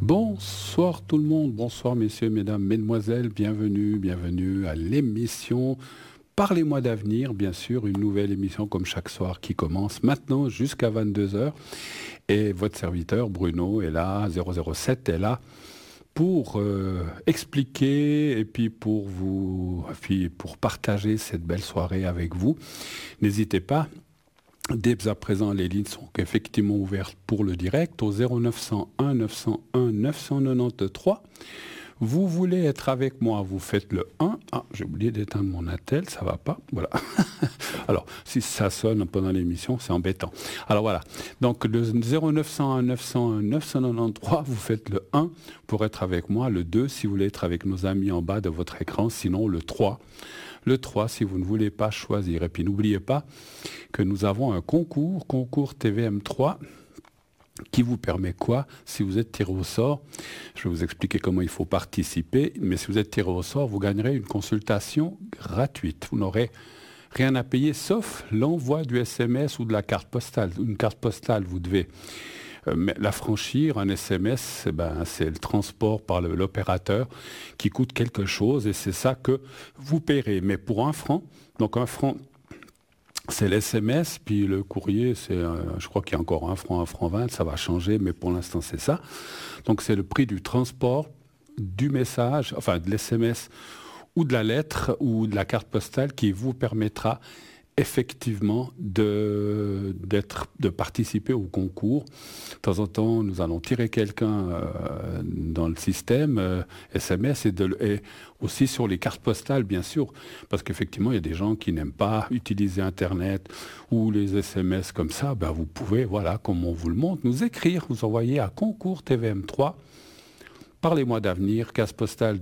Bonsoir tout le monde, bonsoir messieurs, mesdames, mesdemoiselles, bienvenue à l'émission Parlez-moi d'avenir, bien sûr, une nouvelle émission comme chaque soir qui commence maintenant jusqu'à 22 heures. Et votre serviteur Bruno est là, 007 est là pour expliquer et puis pour partager cette belle soirée avec vous. N'hésitez pas. Dès à présent, les lignes sont effectivement ouvertes pour le direct au 0901 901 993. Vous voulez être avec moi, vous faites le 1. Ah, j'ai oublié d'éteindre mon attel, ça va pas. Voilà. Alors, si ça sonne pendant l'émission, c'est embêtant. Alors voilà. Donc le 0901 901 993, vous faites le 1 pour être avec moi. Le 2, si vous voulez être avec nos amis en bas de votre écran. Sinon, le 3. Le 3, si vous ne voulez pas choisir. Et puis n'oubliez pas que nous avons un concours TVM3, qui vous permet quoi? Si vous êtes tiré au sort, je vais vous expliquer comment il faut participer, mais si vous êtes tiré au sort, vous gagnerez une consultation gratuite. Vous n'aurez rien à payer, sauf l'envoi du SMS ou de la carte postale. Une carte postale, vous devez la franchir. Un SMS, c'est le transport par l'opérateur qui coûte quelque chose, et c'est ça que vous paierez. Mais pour 1 franc, donc 1 franc, c'est l'SMS, puis le courrier, je crois qu'il y a encore 1 franc 20, ça va changer, mais pour l'instant c'est ça. Donc c'est le prix du transport, du message, enfin de l'SMS ou de la lettre ou de la carte postale qui vous permettra effectivement de participer au concours. De temps en temps, nous allons tirer quelqu'un dans le système SMS et aussi sur les cartes postales, bien sûr, parce qu'effectivement, il y a des gens qui n'aiment pas utiliser Internet ou les SMS comme ça. Vous pouvez, voilà, comme on vous le montre, nous écrire, vous envoyer à concours TVM3. Parlez-moi d'avenir, case postale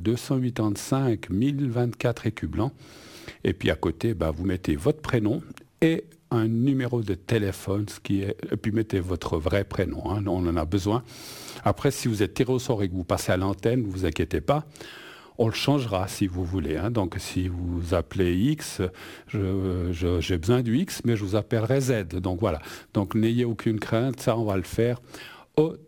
285 1024 Écublens. Et puis à côté, vous mettez votre prénom et un numéro de téléphone, et puis mettez votre vrai prénom, on en a besoin. Après, si vous êtes tiré au sort et que vous passez à l'antenne, ne vous inquiétez pas, on le changera si vous voulez. Donc si vous appelez X, j'ai besoin du X, mais je vous appellerai Z. Donc voilà. Donc n'ayez aucune crainte, ça on va le faire